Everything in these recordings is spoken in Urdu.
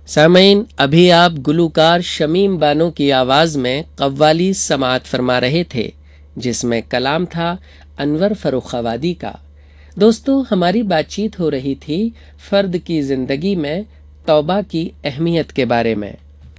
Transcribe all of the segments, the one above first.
سامعین، ابھی آپ گلوکار شمیم بانو کی آواز میں قوالی سماعت فرما رہے تھے، جس میں کلام تھا انور فروخ آبادی کا۔ دوستو، ہماری بات چیت ہو رہی تھی فرد کی زندگی میں توبہ کی اہمیت کے بارے میں۔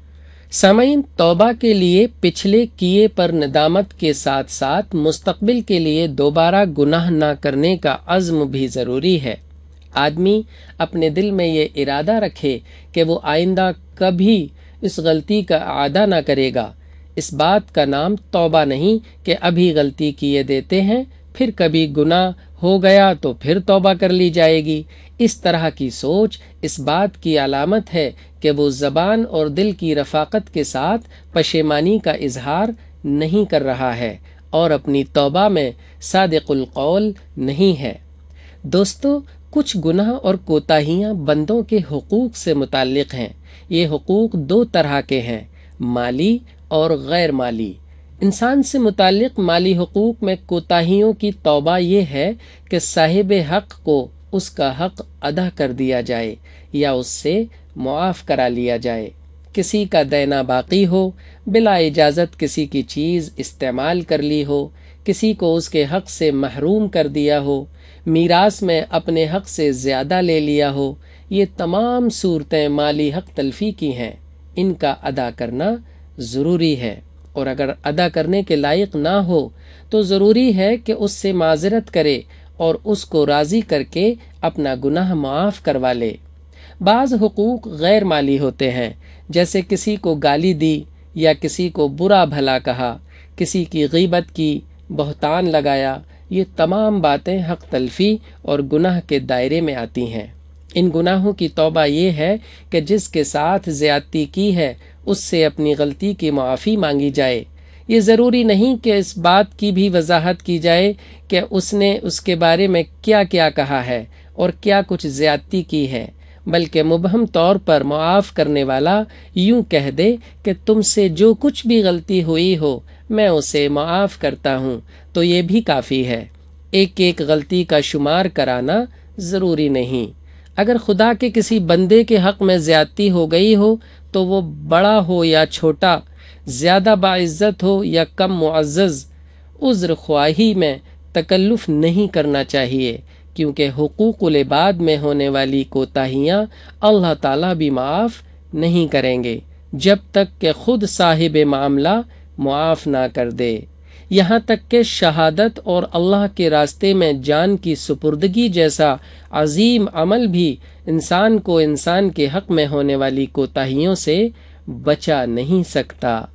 سامعین، توبہ کے لیے پچھلے کیے پر ندامت کے ساتھ ساتھ مستقبل کے لیے دوبارہ گناہ نہ کرنے کا عزم بھی ضروری ہے۔ آدمی اپنے دل میں یہ ارادہ رکھے کہ وہ آئندہ کبھی اس غلطی کا اعادہ نہ کرے گا۔ اس بات کا نام توبہ نہیں کہ ابھی غلطی کیے دیتے ہیں، پھر کبھی گناہ ہو گیا تو پھر توبہ کر لی جائے گی۔ اس طرح کی سوچ اس بات کی علامت ہے کہ وہ زبان اور دل کی رفاقت کے ساتھ پشیمانی کا اظہار نہیں کر رہا ہے اور اپنی توبہ میں صادق القول نہیں ہے۔ دوستو، کچھ گناہ اور کوتاہیاں بندوں کے حقوق سے متعلق ہیں۔ یہ حقوق دو طرح کے ہیں، مالی اور غیر مالی۔ انسان سے متعلق مالی حقوق میں کوتاہیوں کی توبہ یہ ہے کہ صاحب حق کو اس کا حق ادا کر دیا جائے یا اس سے معاف کرا لیا جائے۔ کسی کا دینا باقی ہو، بلا اجازت کسی کی چیز استعمال کر لی ہو، کسی کو اس کے حق سے محروم کر دیا ہو، میراث میں اپنے حق سے زیادہ لے لیا ہو، یہ تمام صورتیں مالی حق تلفی کی ہیں۔ ان کا ادا کرنا ضروری ہے، اور اگر ادا کرنے کے لائق نہ ہو تو ضروری ہے کہ اس سے معذرت کرے اور اس کو راضی کر کے اپنا گناہ معاف کروا لے۔ بعض حقوق غیر مالی ہوتے ہیں، جیسے کسی کو گالی دی یا کسی کو برا بھلا کہا، کسی کی غیبت کی، بہتان لگایا۔ یہ تمام باتیں حق تلفی اور گناہ کے دائرے میں آتی ہیں۔ ان گناہوں کی توبہ یہ ہے کہ جس کے ساتھ زیادتی کی ہے اس سے اپنی غلطی کی معافی مانگی جائے۔ یہ ضروری نہیں کہ اس بات کی بھی وضاحت کی جائے کہ اس نے اس کے بارے میں کیا کیا کہا ہے اور کیا کچھ زیادتی کی ہے، بلکہ مبہم طور پر معاف کرنے والا یوں کہہ دے کہ تم سے جو کچھ بھی غلطی ہوئی ہو میں اسے معاف کرتا ہوں، تو یہ بھی کافی ہے۔ ایک ایک غلطی کا شمار کرانا ضروری نہیں۔ اگر خدا کے کسی بندے کے حق میں زیادتی ہو گئی ہو تو وہ بڑا ہو یا چھوٹا، زیادہ باعزت ہو یا کم معزز، عذر خواہی میں تکلف نہیں کرنا چاہیے، کیونکہ حقوق العباد میں ہونے والی کوتاہیاں اللہ تعالیٰ بھی معاف نہیں کریں گے جب تک کہ خود صاحب معاملہ معاف نہ کر دے۔ یہاں تک کہ شہادت اور اللہ کے راستے میں جان کی سپردگی جیسا عظیم عمل بھی انسان کو انسان کے حق میں ہونے والی کوتاہیوں سے بچا نہیں سکتا۔